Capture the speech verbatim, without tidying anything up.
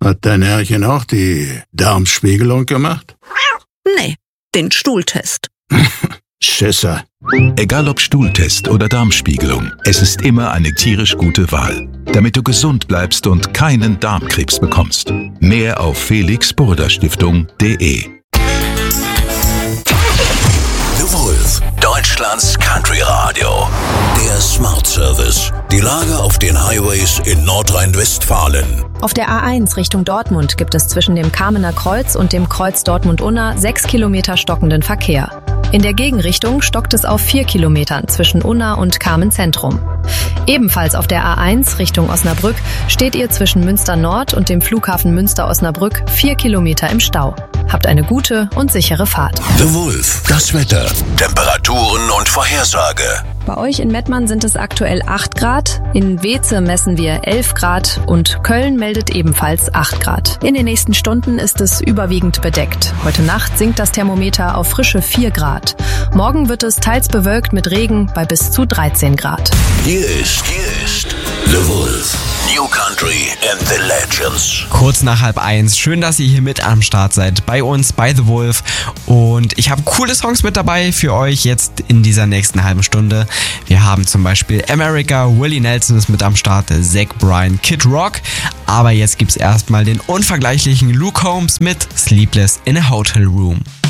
Hat dein Herrchen auch die Darmspiegelung gemacht? Nee, den Stuhltest. Schisser. Egal ob Stuhltest oder Darmspiegelung, es ist immer eine tierisch gute Wahl, damit du gesund bleibst und keinen Darmkrebs bekommst. Mehr auf felix burda stiftung punkt de. The Wolf, Deutschlands Country Radio. Der Smart Service. Die Lage auf den Highways in Nordrhein-Westfalen. Auf der A eins Richtung Dortmund gibt es zwischen dem Kamener Kreuz und dem Kreuz Dortmund-Unna sechs Kilometer stockenden Verkehr. In der Gegenrichtung stockt es auf vier Kilometern zwischen Unna und Kamen Zentrum. Ebenfalls auf der A eins Richtung Osnabrück steht ihr zwischen Münster Nord und dem Flughafen Münster-Osnabrück vier Kilometer im Stau. Habt eine gute und sichere Fahrt. The Wolf, das Wetter, Temperaturen und Vorhersage. Bei euch in Mettmann sind es aktuell acht Grad, in Weeze messen wir elf Grad und Köln meldet ebenfalls acht Grad. In den nächsten Stunden ist es überwiegend bedeckt. Heute Nacht sinkt das Thermometer auf frische vier Grad. Morgen wird es teils bewölkt mit Regen bei bis zu dreizehn Grad. Hier ist, hier ist The Wolf. New Country and the Legends. Kurz nach halb eins. Schön, dass ihr hier mit am Start seid. Bei uns, bei The Wolf. Und ich habe coole Songs mit dabei für euch jetzt in dieser nächsten halben Stunde. Wir haben zum Beispiel America, Willie Nelson ist mit am Start, Zach Bryan, Kid Rock. Aber jetzt gibt's erstmal den unvergleichlichen Luke Combs mit Sleepless in a Hotel Room.